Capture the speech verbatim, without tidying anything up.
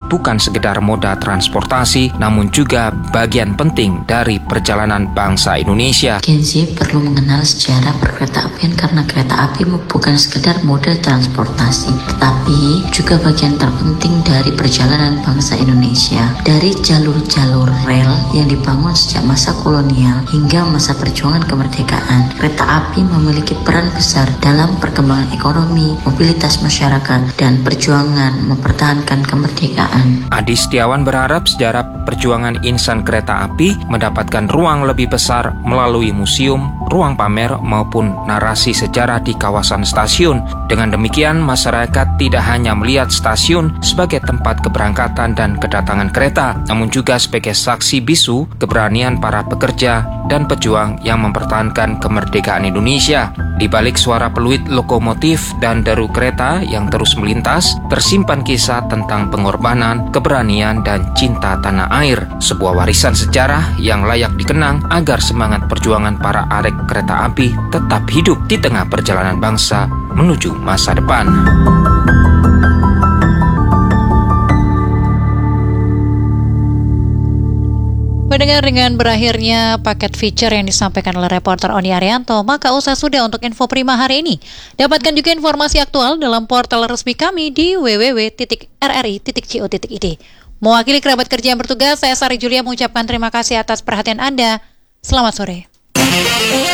bukan sekedar moda transportasi, namun juga bagian penting dari perjalanan bangsa Indonesia. Gen Z perlu mengenal sejarah perkeretaapian karena kereta api bukan sekedar moda transportasi, tetapi juga bagian terpenting dari perjalanan bangsa Indonesia. Dari jalur-jalur rel yang dibangun sejak masa kolonial hingga masa perjuangan kemerdekaan, kereta api memiliki peran besar dalam perkembangan ekonomi, mobilitas masyarakat, dan perjuangan mempertahankan kemerdekaan. Adi Setiawan berharap sejarah perjuangan insan kereta api mendapatkan ruang lebih besar melalui museum, ruang pamer, maupun narasi sejarah di kawasan stasiun. Dengan demikian, masyarakat tidak hanya melihat stasiun sebagai tempat keberangkatan dan kedatangan kereta, namun juga sebagai saksi bisu keberanian para pekerja dan pejuang yang mempertahankan kemerdekaan Indonesia. Di balik suara peluit lokomotif dan deru kereta yang terus melintas, tersimpan kisah tentang pengorbanan, keberanian, dan cinta tanah air. Sebuah warisan sejarah yang layak dikenang agar semangat perjuangan para arek kereta api tetap hidup di tengah perjalanan bangsa menuju masa depan. Mendengar dengan berakhirnya paket feature yang disampaikan oleh reporter Oni Arianto, maka usah sudah untuk info prima hari ini. Dapatkan juga informasi aktual dalam portal resmi kami di w w w titik r r i titik co titik i d. Mewakili kerabat kerja yang bertugas, saya Sari Julia mengucapkan terima kasih atas perhatian Anda. Selamat sore.